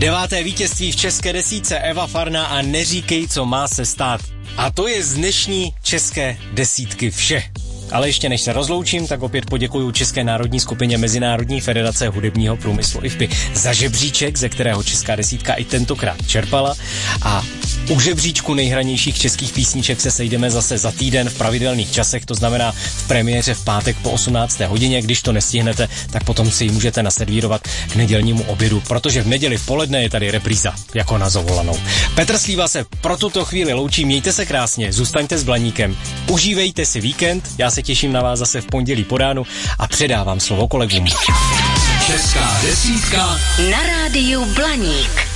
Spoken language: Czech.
9. vítězství v české desítce Eva Farná a Neříkej, co má se stát. A to je z dnešní české desítky vše. Ale ještě než se rozloučím, tak opět poděkuju České národní skupině Mezinárodní federace hudebního průmyslu IFPI za žebříček, ze kterého česká desítka i tentokrát čerpala. A u žebříčku nejhranějších českých písniček se sejdeme zase za týden v pravidelných časech, to znamená v premiéře v pátek po 18. hodině. Když to nestihnete, tak potom si ji můžete naservírovat k nedělnímu obědu, protože v neděli v poledne je tady repríza jako na zavolanou. Petr Slíva se pro tuto chvíli loučí, mějte se krásně, zůstaňte s Blaníkem, užívejte si víkend, já se těším na vás zase v pondělí po ránu a předávám slovo kolegům. Česká desítka na rádiu Blaník.